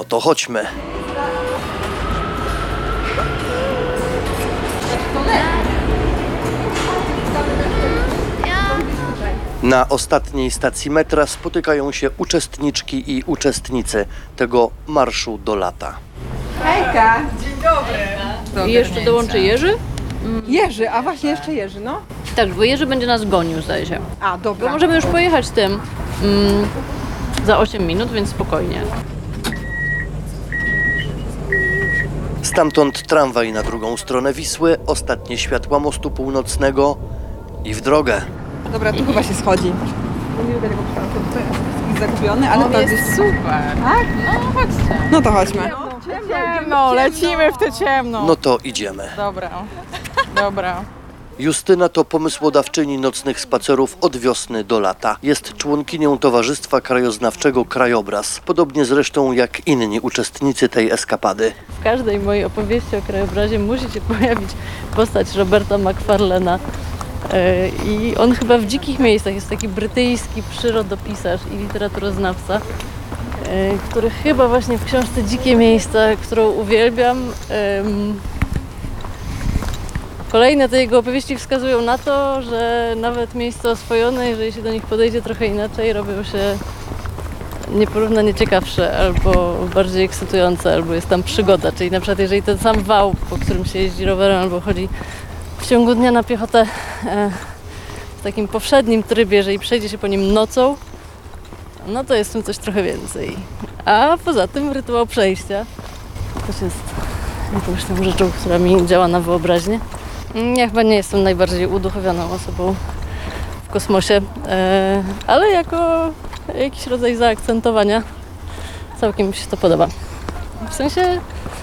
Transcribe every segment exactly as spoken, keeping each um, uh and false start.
No to chodźmy. Na ostatniej stacji metra spotykają się uczestniczki i uczestnicy tego marszu do lata. Hejka! Dzień dobry. I jeszcze dołączy Jerzy? Jerzy, a właśnie jeszcze Jerzy, no. Tak, bo Jerzy będzie nas gonił, zdaje się. A, dobra. Bo możemy już pojechać tym mm, za osiem minut, więc spokojnie. Stamtąd tramwaj na drugą stronę Wisły, ostatnie światła mostu północnego i w drogę. Dobra, tu chyba się schodzi. Nie lubię tego kształtu, to jest zagubiony, ale On to jest gdzieś... super. Tak? No chodźcie. No to chodźmy. Ciemno, lecimy w te ciemno. No to idziemy. Dobra, dobra. Justyna to pomysłodawczyni nocnych spacerów od wiosny do lata. Jest członkinią Towarzystwa Krajoznawczego Krajobraz, podobnie zresztą jak inni uczestnicy tej eskapady. W każdej mojej opowieści o krajobrazie musi się pojawić postać Roberta Macfarlane'a. Yy, I on chyba w dzikich miejscach jest taki brytyjski przyrodopisarz i literaturoznawca, yy, który chyba właśnie w książce Dzikie Miejsca, którą uwielbiam, yy, kolejne te jego opowieści wskazują na to, że nawet miejsca oswojone, jeżeli się do nich podejdzie trochę inaczej, robią się nieporównanie ciekawsze, albo bardziej ekscytujące, albo jest tam przygoda. Czyli na przykład jeżeli ten sam wał, po którym się jeździ rowerem albo chodzi w ciągu dnia na piechotę e, w takim powszednim trybie, jeżeli przejdzie się po nim nocą, no to jest w tym coś trochę więcej. A poza tym rytuał przejścia też jest jakąś tam rzeczą, która mi działa na wyobraźnię. Ja chyba nie jestem najbardziej uduchowioną osobą w kosmosie, e, ale jako jakiś rodzaj zaakcentowania całkiem mi się to podoba. W sensie,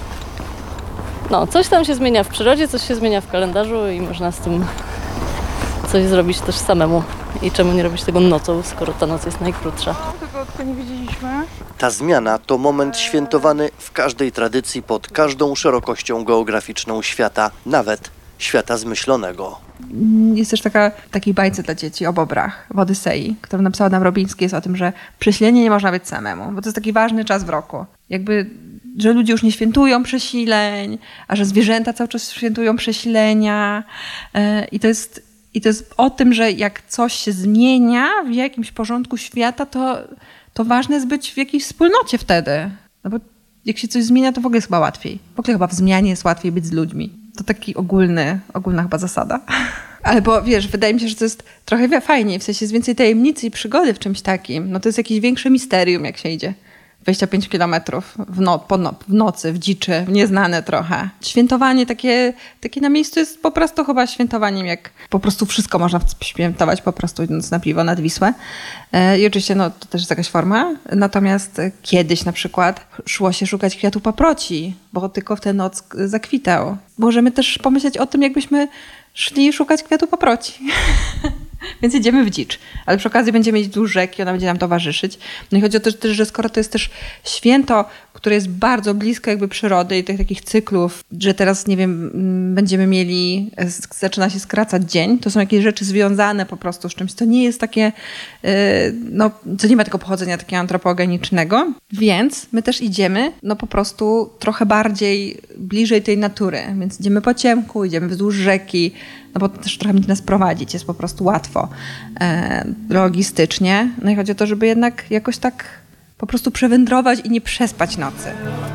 no, coś tam się zmienia w przyrodzie, coś się zmienia w kalendarzu i można z tym coś zrobić też samemu. I czemu nie robić tego nocą, skoro ta noc jest najkrótsza? Tego tylko nie widzieliśmy. Ta zmiana to moment świętowany w każdej tradycji pod każdą szerokością geograficzną świata, nawet świata zmyślonego. Jest też taka, w takiej bajce dla dzieci o bobrach w Odysei, którą napisał Adam Robiński, jest o tym, że przesilenie nie można być samemu, bo to jest taki ważny czas w roku. Jakby, że ludzie już nie świętują przesileń, a że zwierzęta cały czas świętują przesilenia. I to jest, i to jest o tym, że jak coś się zmienia w jakimś porządku świata, to, to ważne jest być w jakiejś wspólnocie wtedy. No bo jak się coś zmienia, to w ogóle jest chyba łatwiej. W ogóle chyba w zmianie jest łatwiej być z ludźmi. To taki ogólny, ogólna chyba zasada. Ale bo wiesz, wydaje mi się, że to jest trochę fajniej, w sensie jest więcej tajemnicy i przygody w czymś takim. No to jest jakieś większe misterium, jak się idzie. dwadzieścia pięć kilometrów w, no, po no, w nocy, w dziczy, nieznane trochę. Świętowanie takie, takie na miejscu jest po prostu chyba świętowaniem, jak po prostu wszystko można świętować, po prostu idąc na piwo nad Wisłę. E, I oczywiście no, to też jest jakaś forma. Natomiast kiedyś na przykład szło się szukać kwiatu paproci, bo tylko w tę noc zakwitał. Możemy też pomyśleć o tym, jakbyśmy szli szukać kwiatu paproci. Więc jedziemy w dzicz. Ale przy okazji będziemy mieć wzdłuż rzeki, ona będzie nam towarzyszyć. No i chodzi o to, że skoro to jest też święto, które jest bardzo blisko jakby przyrody i tych takich cyklów, że teraz, nie wiem, będziemy mieli, zaczyna się skracać dzień, to są jakieś rzeczy związane po prostu z czymś. To nie jest takie, no, to nie ma tego pochodzenia takiego antropogenicznego, więc my też idziemy, no po prostu trochę bardziej bliżej tej natury. Więc idziemy po ciemku, idziemy wzdłuż rzeki, no bo też trochę będzie nas prowadzić, jest po prostu łatwo e, logistycznie. No i chodzi o to, żeby jednak jakoś tak po prostu przewędrować i nie przespać nocy.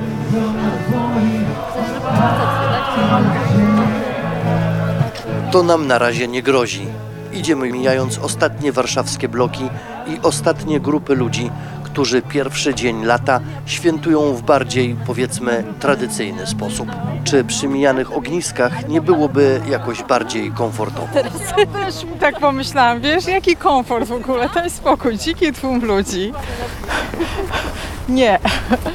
To nam na razie nie grozi. Idziemy mijając ostatnie warszawskie bloki i ostatnie grupy ludzi, którzy pierwszy dzień lata świętują w bardziej, powiedzmy, tradycyjny sposób. Czy przy mijanych ogniskach nie byłoby jakoś bardziej komfortowo? Teraz też tak pomyślałam, wiesz, jaki komfort w ogóle, daj spokój, dziki tłum ludzi. Nie.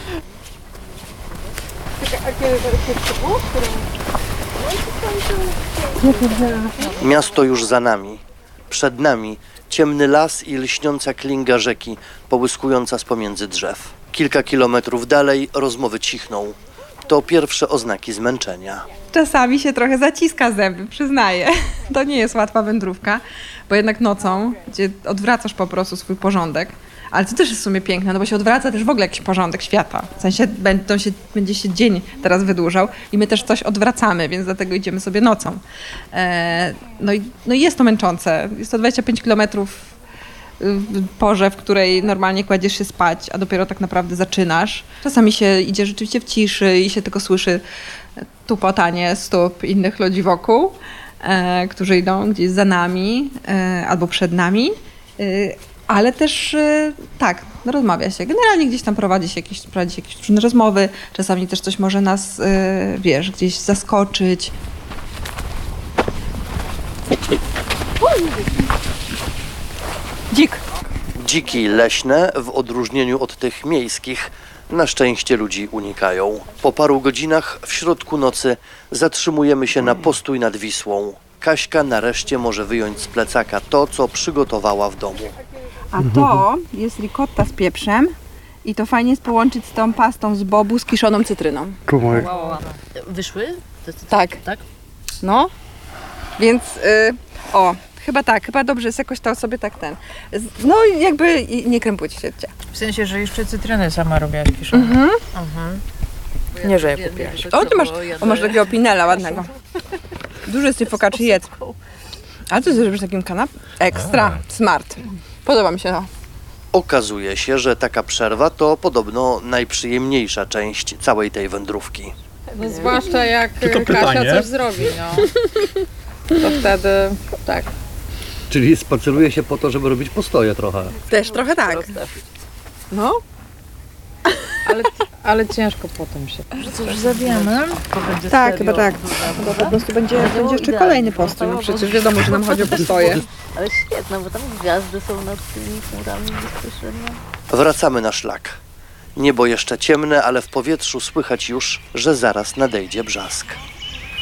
Miasto już za nami. Przed nami ciemny las i lśniąca klinga rzeki, połyskująca z pomiędzy drzew. Kilka kilometrów dalej rozmowy cichną. To pierwsze oznaki zmęczenia. Czasami się trochę zaciska zęby, przyznaję. To nie jest łatwa wędrówka, bo jednak nocą, gdzie odwracasz po prostu swój porządek, Ale to też jest w sumie piękne, no bo się odwraca też w ogóle jakiś porządek świata. W sensie będą się, będzie się dzień teraz wydłużał i my też coś odwracamy, więc dlatego idziemy sobie nocą. E, no, i, no i jest to męczące. Jest to dwadzieścia pięć kilometrów w porze, w której normalnie kładziesz się spać, a dopiero tak naprawdę zaczynasz. Czasami się idzie rzeczywiście w ciszy i się tylko słyszy tupotanie stóp innych ludzi wokół, e, którzy idą gdzieś za nami e, albo przed nami. E, ale też e, tak, no rozmawia się. Generalnie gdzieś tam prowadzi się jakieś, prowadzi się jakieś różne rozmowy. Czasami też coś może nas, e, wiesz, gdzieś zaskoczyć. Dzik. Dziki leśne, w odróżnieniu od tych miejskich, na szczęście ludzi unikają. Po paru godzinach w środku nocy zatrzymujemy się na postój nad Wisłą. Kaśka nareszcie może wyjąć z plecaka to, co przygotowała w domu. A to jest ricotta z pieprzem i to fajnie jest połączyć z tą pastą z bobu z kiszoną cytryną. Kumarek. Wyszły? Tak. Tak? No, więc y, o, chyba tak, chyba dobrze jest jakoś to sobie tak ten. z- No i jakby i nie krępujcie się. W sensie, że jeszcze cytrynę sama robiłaś kiszoną. Mhm. Nie, że je kupiłaś. O, ty masz, o, masz takiego pinela ładnego. Dużo jest tej focacci, jedz. Ale co zrobisz takim kanap? Ekstra, smart. Podoba mi się to. Okazuje się, że taka przerwa to podobno najprzyjemniejsza część całej tej wędrówki. No, zwłaszcza jak Tylko Kasia pytanie. coś zrobi, no. To wtedy tak. Czyli spaceruje się po to, żeby robić postoje trochę. Też trochę tak. No. Ale, ale ciężko potem się. Cóż, zawiemy. Tak, chyba tak. Bo po prostu będzie, będzie jeszcze kolejny postój. No przecież wiadomo, że nam chodzi o postoje. Ale świetne, bo tam gwiazdy są nad tymi chmurami bezpośrednio. Wracamy na szlak. Niebo jeszcze ciemne, ale w powietrzu słychać już, że zaraz nadejdzie brzask.